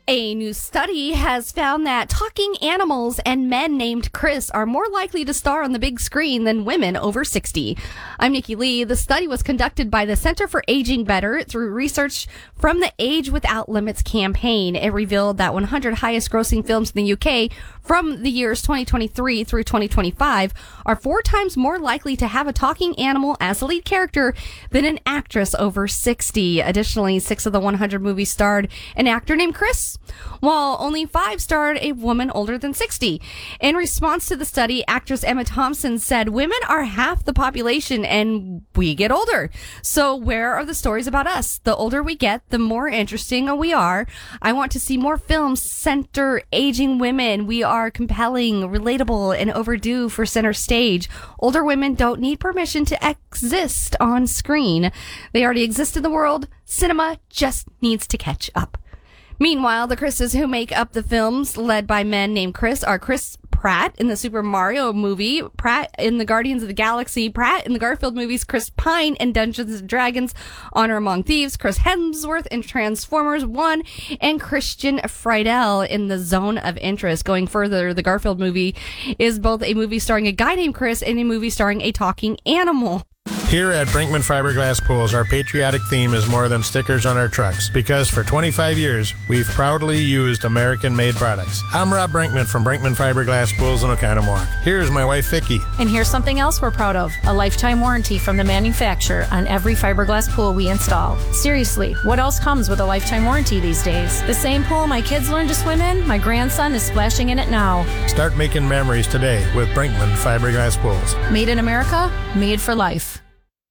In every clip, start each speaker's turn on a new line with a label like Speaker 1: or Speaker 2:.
Speaker 1: A new study has found that talking animals and men named Chris are more likely to star on the big screen than women over 60. I'm Nikki Lee. The study was conducted by the Center for Aging Better through research from the Age Without Limits campaign. It revealed that 100 highest grossing films in the UK from the years 2023 through 2025 are 4 times more likely to have a talking animal as a lead character than an actress over 60. Additionally, 6 of the 100 movies starred an actor named Chris, while only 5 starred a woman older than 60. In response to the study, actress Emma Thompson said, "Women are half the population and we get older. So where are the stories about us? The older we get, the more interesting we are. I want to see more films center aging women. We are compelling, relatable, and overdue for center stage. Older women don't need permission to exist on screen. They already exist in the world. Cinema just needs to catch up." Meanwhile, the Chris's who make up the films, led by men named Chris, are Chris Pratt in the Super Mario movie, Pratt in the Guardians of the Galaxy, Pratt in the Garfield movies, Chris Pine in Dungeons & Dragons, Honor Among Thieves, Chris Hemsworth in Transformers 1, and Christian Friedel in The Zone of Interest. Going further, the Garfield movie is both a movie starring a guy named Chris and a movie starring a talking animal.
Speaker 2: Here at Brinkman Fiberglass Pools, our patriotic theme is more than stickers on our trucks, because for 25 years, we've proudly used American-made products. I'm Rob Brinkman from Brinkman Fiberglass Pools in Oconomowoc. Here's my wife, Vicki.
Speaker 3: And here's something else we're proud of, a lifetime warranty from the manufacturer on every fiberglass pool we install. Seriously, what else comes with a lifetime warranty these days? The same pool my kids learned to swim in, my grandson is splashing in it now.
Speaker 2: Start making memories today with Brinkman Fiberglass Pools.
Speaker 3: Made in America, made for life.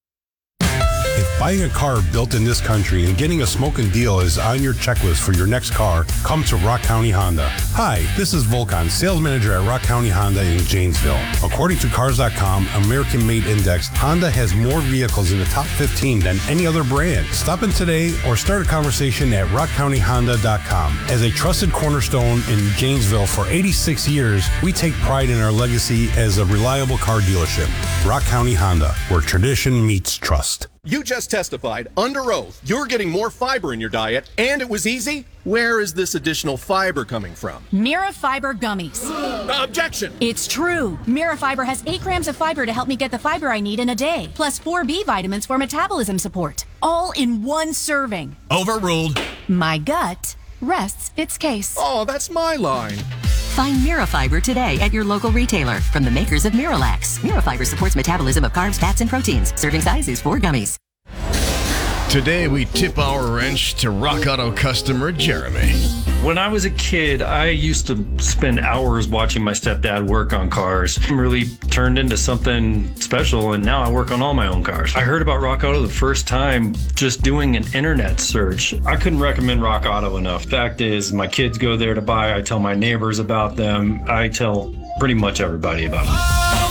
Speaker 4: If buying a car built in this country and getting a smoking deal is on your checklist for your next car, come to Rock County Honda. Hi, this is Volkan, sales manager at Rock County Honda in Janesville. According to Cars.com American Made Index, Honda has more vehicles in the top 15 than any other brand. Stop in today or start a conversation at rockcountyhonda.com. As a trusted cornerstone in Janesville for 86 years, we take pride in our legacy as a reliable car dealership. Rock County Honda, where tradition meets trust.
Speaker 5: You just testified under oath you're getting more fiber in your diet, and it was easy? Where is this additional fiber coming from?
Speaker 6: Mirafiber gummies.
Speaker 5: Objection!
Speaker 6: It's true. Mirafiber has 8 grams of fiber to help me get the fiber I need in a day, plus 4 B vitamins for metabolism support. All in one serving.
Speaker 5: Overruled.
Speaker 6: My gut rests its case.
Speaker 5: Oh, that's my line.
Speaker 7: Find Mirafiber today at your local retailer from the makers of Miralax. Mirafiber supports metabolism of carbs, fats, and proteins. Serving size is 4 gummies.
Speaker 8: Today, we tip our wrench to Rock Auto customer Jeremy.
Speaker 9: When I was a kid, I used to spend hours watching my stepdad work on cars. It really turned into something special, and now I work on all my own cars. I heard about Rock Auto the first time just doing an internet search. I couldn't recommend Rock Auto enough. Fact is, my kids go there to buy. I tell my neighbors about them. I tell pretty much everybody about them.